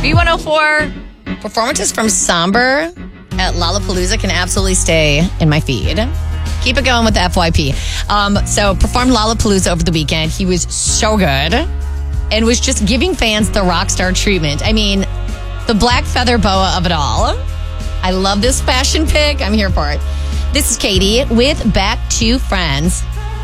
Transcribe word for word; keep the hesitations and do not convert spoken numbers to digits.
B one oh four. Performances from Somber at Lollapalooza can absolutely stay in my feed. Keep it going with the F Y P. Um, so performed Lollapalooza over the weekend. He was so good and was just giving fans the rock star treatment. I mean, the black feather boa of it all. I love this fashion pick. I'm here for it. This is Katie with Back to Friends.